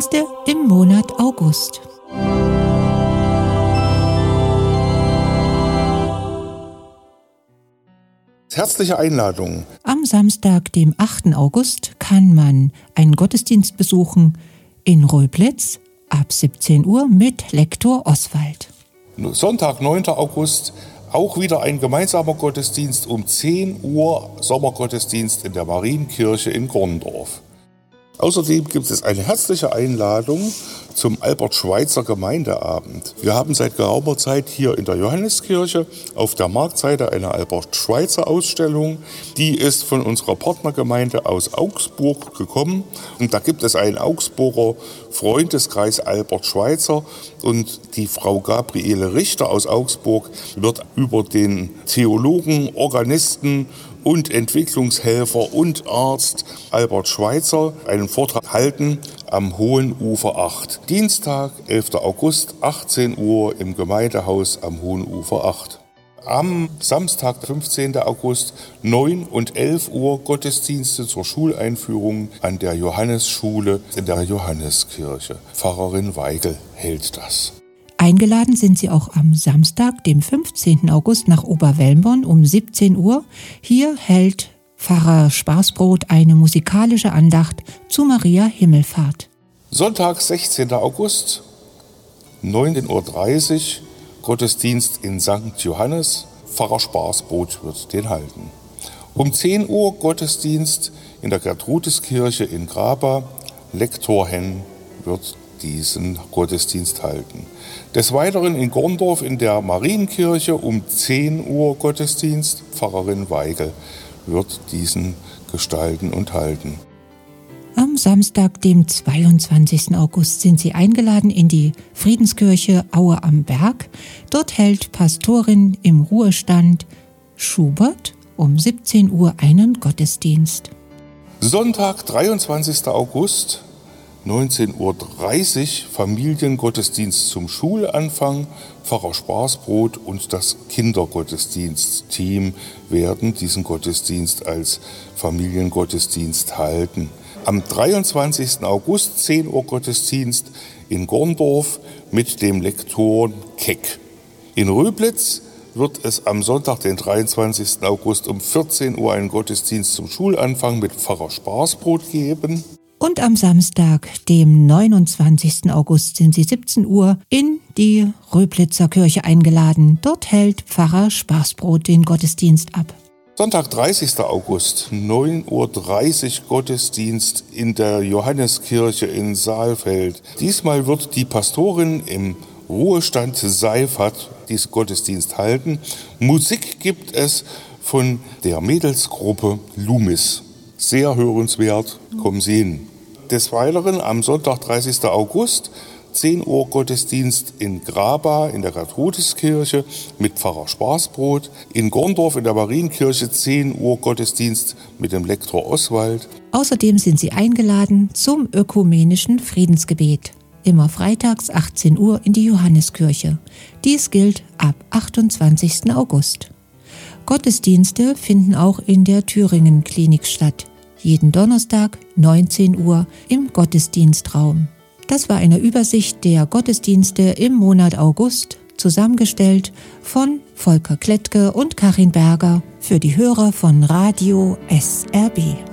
Gottesdienste im Monat August. Herzliche Einladung. Am Samstag, dem 8. August, kann man einen Gottesdienst besuchen in Röblitz ab 17 Uhr mit Lektor Oswald. Sonntag, 9. August, auch wieder ein gemeinsamer Gottesdienst um 10 Uhr, Sommergottesdienst in der Marienkirche in Gorndorf. Außerdem gibt es eine herzliche Einladung zum Albert-Schweitzer Gemeindeabend. Wir haben seit geraumer Zeit hier in der Johanneskirche auf der Marktseite eine Albert-Schweitzer-Ausstellung. Die ist von unserer Partnergemeinde aus Augsburg gekommen. Und da gibt es einen Augsburger Freundeskreis Albert Schweitzer. Und die Frau Gabriele Richter aus Augsburg wird über den Theologen, Organisten und Entwicklungshelfer und Arzt Albert Schweitzer einen Vortrag halten am Hohen Ufer 8. Dienstag, 11. August, 18 Uhr im Gemeindehaus am Hohen Ufer 8. Am Samstag, 15. August, 9 und 11 Uhr Gottesdienste zur Schuleinführung an der Johannesschule in der Johanneskirche. Pfarrerin Weigel hält das. Eingeladen sind Sie auch am Samstag, dem 15. August nach Oberwelmbonn um 17 Uhr. Hier hält Pfarrer Spaßbrot eine musikalische Andacht zu Maria Himmelfahrt. Sonntag, 16. August, 19.30 Uhr, Gottesdienst in St. Johannes. Pfarrer Spaßbrot wird den halten. Um 10 Uhr Gottesdienst in der Gertrudeskirche in Graba. Lektor Henn wird diesen Gottesdienst halten. Des Weiteren in Gorndorf in der Marienkirche um 10 Uhr Gottesdienst. Pfarrerin Weigel wird diesen gestalten und halten. Am Samstag, dem 22. August, sind Sie eingeladen in die Friedenskirche Aue am Berg. Dort hält Pastorin im Ruhestand Schubert um 17 Uhr einen Gottesdienst. Sonntag, 23. August, 19.30 Uhr, Familiengottesdienst zum Schulanfang. Pfarrer Spaßbrot und das Kindergottesdienstteam werden diesen Gottesdienst als Familiengottesdienst halten. Am 23. August, 10 Uhr Gottesdienst in Gorndorf mit dem Lektor Keck. In Röblitz wird es am Sonntag, den 23. August um 14 Uhr einen Gottesdienst zum Schulanfang mit Pfarrer Spaßbrot geben. Und am Samstag, dem 29. August, sind Sie 17 Uhr in die Röblitzer Kirche eingeladen. Dort hält Pfarrer Spaßbrot den Gottesdienst ab. Sonntag, 30. August, 9.30 Uhr Gottesdienst in der Johanneskirche in Saalfeld. Diesmal wird die Pastorin im Ruhestand Seifert diesen Gottesdienst halten. Musik gibt es von der Mädelsgruppe Lumis. Sehr hörenswert, kommen Sie hin. Des Weiteren am Sonntag, 30. August, 10 Uhr Gottesdienst in Graba in der Gertrudeskirche mit Pfarrer Spaßbrot. In Gorndorf in der Marienkirche 10 Uhr Gottesdienst mit dem Lektor Oswald. Außerdem sind Sie eingeladen zum ökumenischen Friedensgebet. Immer freitags 18 Uhr in die Johanneskirche. Dies gilt ab 28. August. Gottesdienste finden auch in der Thüringen-Klinik statt. Jeden Donnerstag 19 Uhr im Gottesdienstraum. Das war eine Übersicht der Gottesdienste im Monat August, zusammengestellt von Volker Klettke und Karin Berger für die Hörer von Radio SRB.